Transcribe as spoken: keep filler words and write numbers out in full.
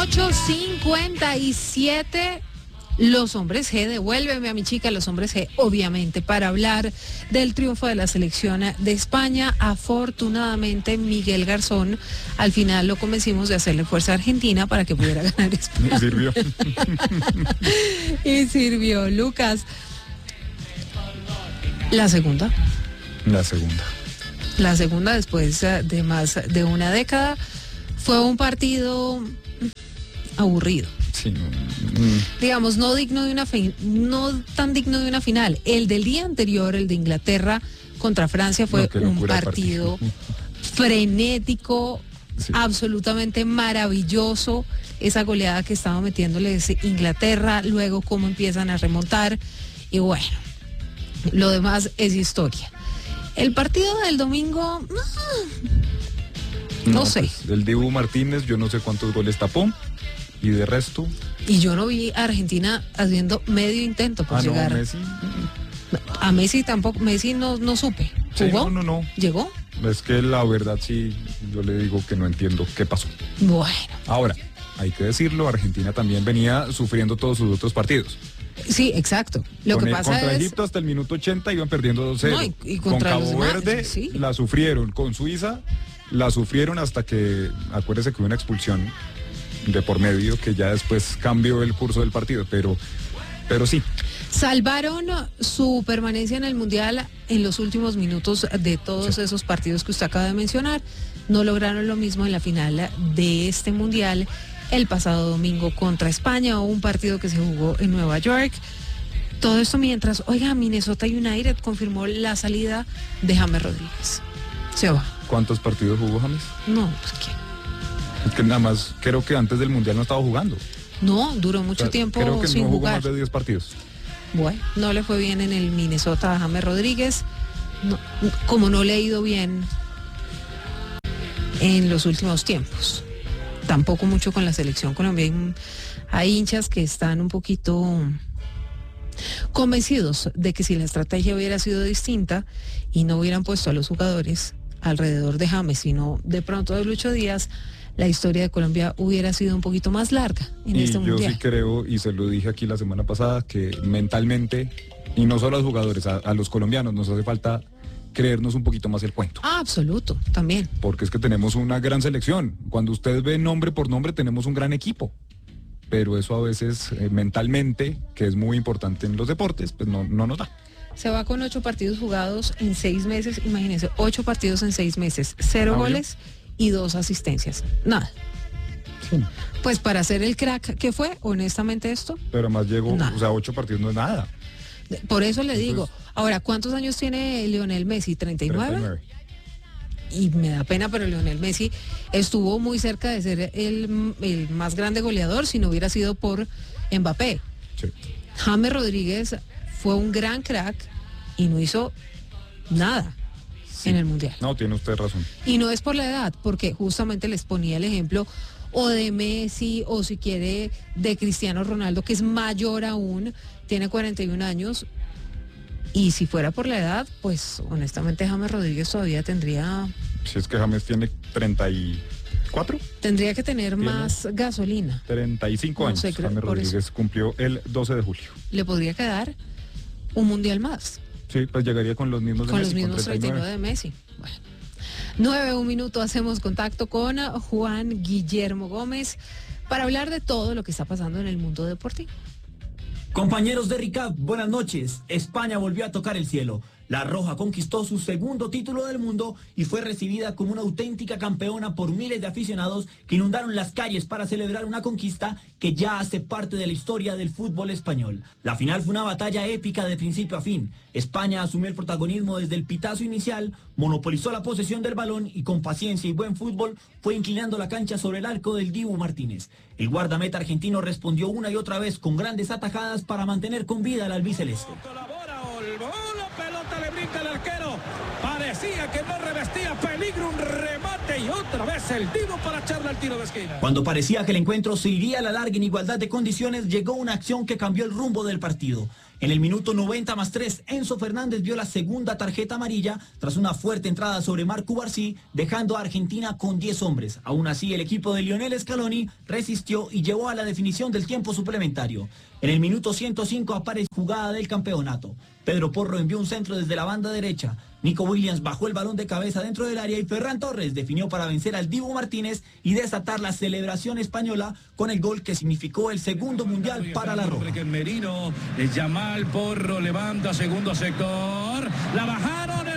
ocho cincuenta y siete. Los hombres G, devuélveme a mi chica, los hombres G, obviamente, para hablar del triunfo de la selección de España. Afortunadamente, Miguel Garzón, al final lo convencimos de hacerle fuerza a Argentina para que pudiera ganar España. Y sirvió. Y sirvió. Lucas, la segunda. La segunda. La segunda después de más de una década. Fue un partido aburrido. Sí, mm. Digamos, no digno de una fi- no tan digno de una final. El del día anterior, el de Inglaterra contra Francia, fue No, un partido, partido frenético, sí, absolutamente maravilloso. Esa goleada que estaba metiéndoles Inglaterra, luego cómo empiezan a remontar, y bueno, lo demás es historia. El partido del domingo, no, no sé. Pues, el Dibu Martínez, yo no sé cuántos goles tapó. Y de resto. Y yo no vi a Argentina haciendo medio intento por ah, llegar. No, Messi. A Messi tampoco, Messi no, no supe. ¿Jugó? Sí, no, no, no. ¿Llegó? Es que la verdad sí, yo le digo que no entiendo qué pasó. Bueno. Ahora, hay que decirlo, Argentina también venía sufriendo todos sus otros partidos. Sí, exacto. Lo Con que el, pasa contra es... Egipto hasta el minuto ochenta iban perdiendo dos cero. No, y, y contra con Cabo los Verde demás, sí, la sufrieron, con Suiza la sufrieron hasta que, acuérdese que hubo una expulsión de por medio que ya después cambió el curso del partido, pero, pero sí. Salvaron su permanencia en el Mundial en los últimos minutos de todos sí. esos partidos que usted acaba de mencionar. No lograron lo mismo en la final de este Mundial el pasado domingo contra España, un partido que se jugó en Nueva York. Todo esto mientras, oiga, Minnesota United confirmó la salida de James Rodríguez. Se va. ¿Cuántos partidos jugó James? No, pues ¿quién? Es que nada más, creo que antes del Mundial no estaba jugando. No, duró mucho o sea, tiempo creo que sin no jugó jugar. Más de diez partidos. Bueno, no le fue bien en el Minnesota a James Rodríguez, no, como no le ha ido bien en los últimos tiempos. Tampoco mucho con la selección colombiana. Hay hinchas que están un poquito convencidos de que si la estrategia hubiera sido distinta y no hubieran puesto a los jugadores alrededor de James, sino de pronto de Lucho Díaz, la historia de Colombia hubiera sido un poquito más larga en y este yo mundial. Sí creo, y se lo dije aquí la semana pasada, que mentalmente, y no solo a los jugadores, a, a los colombianos nos hace falta creernos un poquito más el cuento. Ah, absoluto, también. Porque es que tenemos una gran selección. Cuando usted ve nombre por nombre, tenemos un gran equipo. Pero eso a veces eh, mentalmente, que es muy importante en los deportes, pues no, no nos da. Se va con ocho partidos jugados en seis meses, imagínense, ocho partidos en seis meses, cero ah, goles y dos asistencias, nada. Sí. Pues para hacer el crack que fue, honestamente esto. Pero más llegó, nada. O sea, ocho partidos no es nada. Por eso le Entonces, digo, ahora, ¿cuántos años tiene Lionel Messi? ¿treinta y nueve? treinta y nueve. Y me da pena, pero Lionel Messi estuvo muy cerca de ser el, el más grande goleador si no hubiera sido por Mbappé. Sí. James Rodríguez fue un gran crack y no hizo nada sí. en el Mundial. No, tiene usted razón. Y no es por la edad, porque justamente les ponía el ejemplo o de Messi o si quiere de Cristiano Ronaldo, que es mayor aún, tiene cuarenta y un años. Y si fuera por la edad, pues honestamente James Rodríguez todavía tendría... Si es que James tiene treinta y cuatro. Tendría que tener ¿Tiene? más gasolina. treinta y cinco no años. Sé, James Rodríguez eso. cumplió el doce de julio. Le podría quedar un mundial más. Sí, pues llegaría con los mismos de con Messi. Los mismos treinta y nueve de Messi. Bueno. Nueve, un minuto, hacemos contacto con Juan Guillermo Gómez para hablar de todo lo que está pasando en el mundo deportivo. Compañeros de RICAP, buenas noches. España volvió a tocar el cielo. La Roja conquistó su segundo título del mundo y fue recibida como una auténtica campeona por miles de aficionados que inundaron las calles para celebrar una conquista que ya hace parte de la historia del fútbol español. La final fue una batalla épica de principio a fin. España asumió el protagonismo desde el pitazo inicial, monopolizó la posesión del balón y con paciencia y buen fútbol fue inclinando la cancha sobre el arco del Dibu Martínez. El guardameta argentino respondió una y otra vez con grandes atajadas para mantener con vida al albiceleste. Le brinca el arquero, parecía que no revestía peligro, un remate toque y otra vez el Divo para echarle al tiro de esquina. Cuando parecía que el encuentro se iría a la larga en igualdad de condiciones, llegó una acción que cambió el rumbo del partido. En el minuto noventa más tres, Enzo Fernández vio la segunda tarjeta amarilla tras una fuerte entrada sobre Marco Barcí, dejando a Argentina con diez hombres. Aún así, el equipo de Lionel Scaloni resistió y llevó a la definición del tiempo suplementario. En el minuto ciento cinco aparece jugada del campeonato. Pedro Porro envió un centro desde la banda derecha. Nico Williams bajó el balón de cabeza dentro del área y Ferran Torres definió para vencer al Dibu Martínez y desatar la celebración española con el gol que significó el segundo mundial para la Roja. Merino, Yamal Porro levanta segundo sector, la bajaron.